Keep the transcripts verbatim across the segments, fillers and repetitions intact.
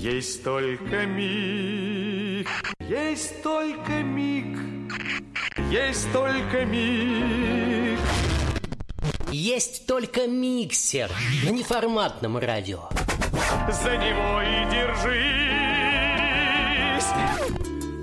Есть только миг, есть только миг, есть только миг. Есть только миксер на неформатном радио. За него и держись.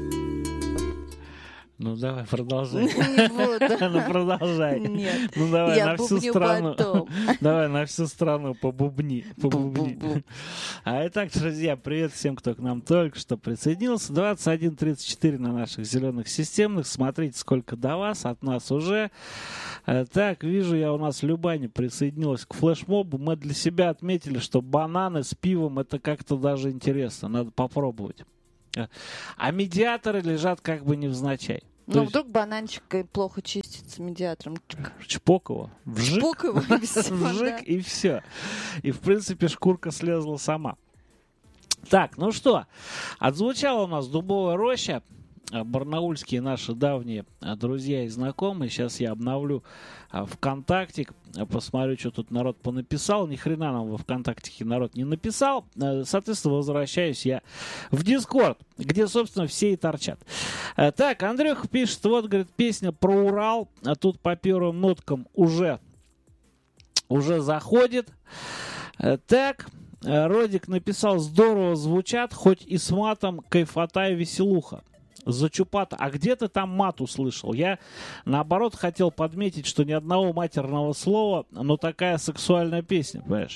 Ну давай, продолжай. Не буду. Ну продолжай. Нет. Ну давай Я на всю бубню страну. потом. Давай на всю страну побубни. побубни. Бу-бу-бу. А итак, друзья, привет всем, кто к нам только что присоединился. двадцать один тридцать четыре на наших зеленых системных. Смотрите, сколько до вас, от нас уже. Э, Так, вижу, я у нас Любаня присоединилась к флешмобу. Мы для себя отметили, что бананы с пивом это как-то даже интересно. Надо попробовать. Э, А медиаторы лежат как бы невзначай. То Ну, есть вдруг бананчик плохо чистится медиатором. чпок его, вжик, Чпок его, и всё, вжик, да. и все. И, в принципе, шкурка слезла сама. Так, ну что, отзвучала у нас «Дубовая роща». А, барнаульские наши давние а, друзья и знакомые. Сейчас я обновлю а, ВКонтактик, а, посмотрю, что тут народ понаписал. Ни хрена нам во ВКонтактике народ не написал. А, соответственно, возвращаюсь я в Дискорд, где, собственно, все и торчат. А, так, Андрюха пишет, вот, говорит, песня про Урал. А тут по первым ноткам уже, уже заходит. А, так, а, Родик написал, здорово звучат, хоть и с матом, кайфота и веселуха. Зачупата. А где ты там мат услышал? Я, наоборот, хотел подметить, что ни одного матерного слова, но такая сексуальная песня, понимаешь?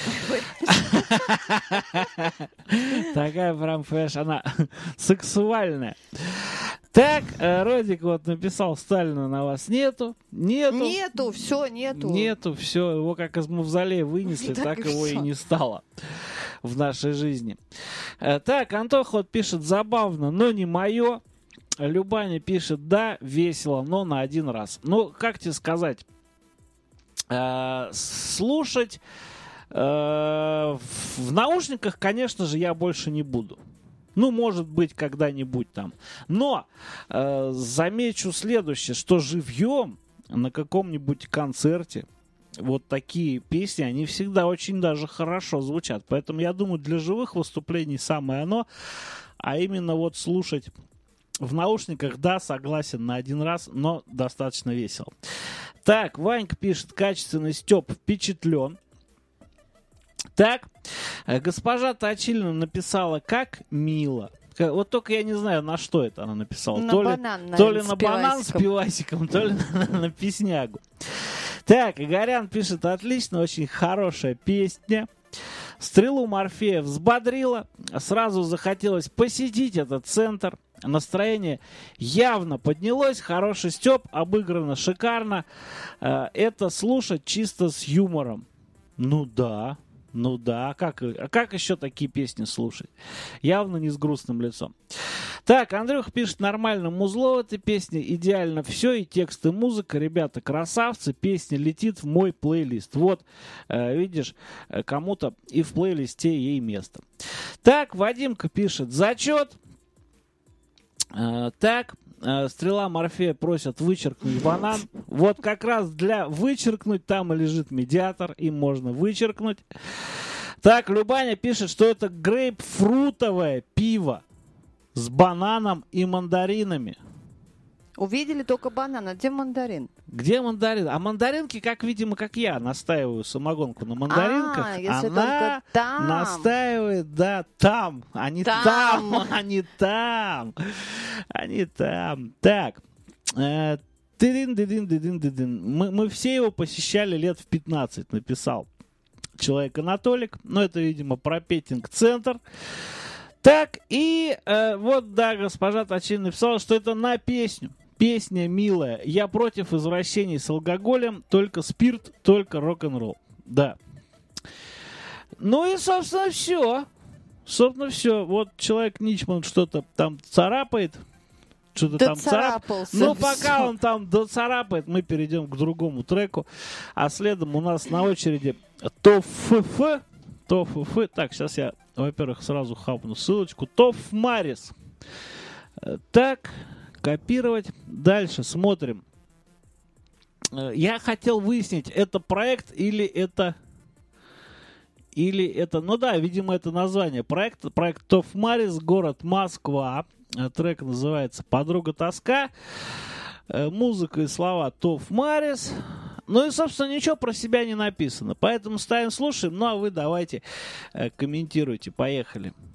Такая прям, понимаешь, она сексуальная. Так, э, Родик вот написал, Сталина на вас нету. Нету. Нету, все, нету. Нету, все. Его как из мавзолея вынесли, Так так и его и всё. не стало в нашей жизни. Э, Так, Антоха вот пишет, забавно, но не мое. Любаня пишет, да, весело, но на один раз. Ну, как тебе сказать? Э, Слушать э, в наушниках, конечно же, я больше не буду. Ну, может быть, когда-нибудь там. Но э, замечу следующее, что живьем на каком-нибудь концерте вот такие песни, они всегда очень даже хорошо звучат. Поэтому я думаю, для живых выступлений самое оно. А именно вот слушать в наушниках, да, согласен, на один раз, но достаточно весело. Так, Ванька пишет, качественный Степ впечатлен. Так, э, госпожа Точилина написала, как мило. К- Вот только я не знаю, на что это она написала. На то ли, банан, наверное, то ли с на банан с пивасиком. пивасиком, то ли на, на песнягу. Так, Игорян пишет, отлично, очень хорошая песня. Стрелу Морфея взбодрила. Сразу захотелось посетить этот центр. Настроение явно поднялось. Хороший Степ, обыграно шикарно. Э, Это слушать чисто с юмором. Ну да, ну да. А как, а как еще такие песни слушать? Явно не с грустным лицом. Так, Андрюха пишет, нормально музло в этой песне, идеально все, и текст, и музыка, ребята, красавцы, песня летит в мой плейлист. Вот, э, видишь, э, кому-то и в плейлисте ей место. Так, Вадимка пишет, зачет. Э, так, э, Стрела Морфея просят вычеркнуть банан. Вот как раз для вычеркнуть там и лежит медиатор, им можно вычеркнуть. Так, Любаня пишет, что это грейпфрутовое пиво с бананом и мандаринами. Увидели только банан, а где мандарин? Где мандарин? А мандаринки, как, видимо, как я, настаиваю самогонку на мандаринках. А, если она только там. настаивает, да, там. Они там, Там. они там. Они там. Так. Э, тыдын-дыдын-дыдын-дыдын. Мы, мы все его посещали лет в пятнадцать, написал человек Анатолик. Но это, видимо, про Петинг-центр. Так, и э, вот, да, госпожа Точилина написала, что это на песню. Песня милая. Я против извращений с алкоголем. Только спирт, только рок-н-ролл. Да. Ну и, собственно, все. Собственно, все. Вот человек Ничман что-то там царапает. Что-то там царапает. Доцарапался. Ну, пока всё. он там доцарапает, мы перейдем к другому треку. А следом у нас на очереди ТОФФ. ТОФФ. Так, сейчас я, во-первых, сразу хапну ссылочку. ТОФ Марис. Э, Так, копировать. Дальше смотрим. Э, Я хотел выяснить, это проект или это Или это, ну да, видимо, это название проекта. Проект Тоф Марис, город Москва. Трек называется «Подруга тоска». Музыка и слова Тоф Марис. Ну и, собственно, ничего про себя не написано. Поэтому ставим, слушаем. Ну а вы давайте комментируйте. Поехали.